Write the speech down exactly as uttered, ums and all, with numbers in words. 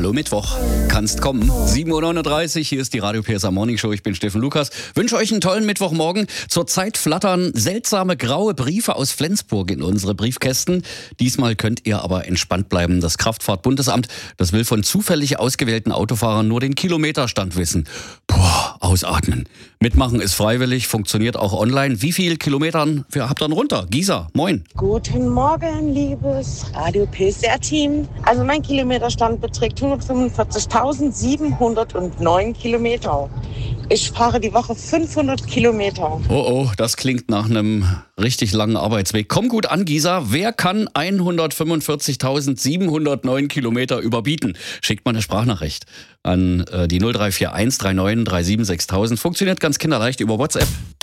Hallo Mittwoch, kannst kommen. sieben Uhr neununddreißig, hier ist die Radio P S A Morning Show. Ich bin Steffen Lukas. Wünsche euch einen tollen Mittwochmorgen. Zurzeit flattern seltsame graue Briefe aus Flensburg in unsere Briefkästen. Diesmal könnt ihr aber entspannt bleiben. Das Kraftfahrtbundesamt, das will von zufällig ausgewählten Autofahrern nur den Kilometerstand wissen. Boah, ausatmen. Mitmachen ist freiwillig, funktioniert auch online. Wie viel Kilometern habt ihr dann runter? Gisa, moin. Guten Morgen, liebes Radio P S R-Team. Also mein Kilometerstand beträgt hundertfünfundvierzigtausendsiebenhundertneun Kilometer. Ich fahre die Woche fünfhundert Kilometer. Oh oh, das klingt nach einem richtig langen Arbeitsweg. Komm gut an, Gisa. Wer kann hundertfünfundvierzigtausendsiebenhundertneun Kilometer überbieten? Schickt mal eine Sprachnachricht an äh, die null drei vier eins drei neun drei sieben sechstausend. Funktioniert ganz kinderleicht über WhatsApp.